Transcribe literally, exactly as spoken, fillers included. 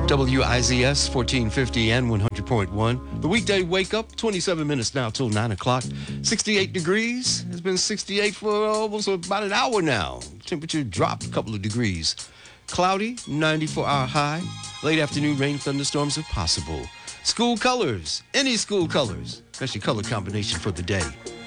W I Z S fourteen fifty and one hundred point one. The weekday wake up, twenty-seven minutes now till nine o'clock. sixty-eight degrees. It's been sixty-eight for almost about an hour now. Temperature dropped a couple of degrees. Cloudy, ninety-four hour high. Late afternoon rain, thunderstorms if possible. School colors, any school colors. That's your color combination for the day.